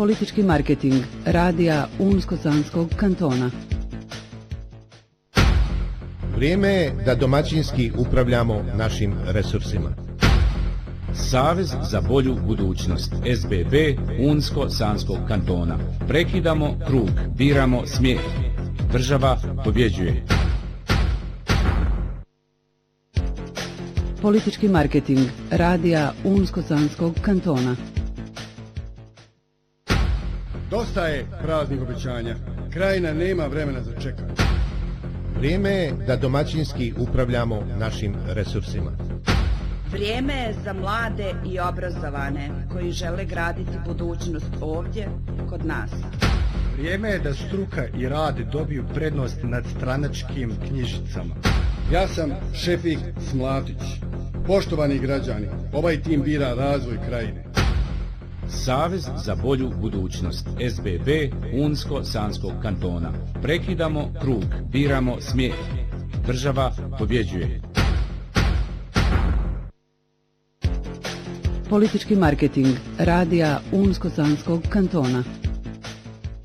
Politički marketing radija Unsko-Sanskog kantona. Vrijeme je da domaćinski upravljamo našim resursima. Savez za bolju budućnost SBB Unsko-Sanskog kantona. Prekidamo krug, biramo smjer. Država pobjeđuje. Politički marketing radija Unsko-Sanskog kantona. Dosta je praznih obećanja. Krajina nema vremena za čekanje. Vrijeme je da domaćinski upravljamo našim resursima. Vrijeme je za mlade i obrazovane koji žele graditi budućnost ovdje, kod nas. Vrijeme je da struka i rad dobiju prednost nad stranačkim knjižicama. Ja sam Šefik Smlatić. Poštovani građani, ovaj tim bira razvoj krajine. Savez za bolju budućnost SBB Unsko-Sanskog kantona. Prekidamo krug, biramo smjer. Država pobjeđuje. Politički marketing radija Unsko-Sanskog kantona.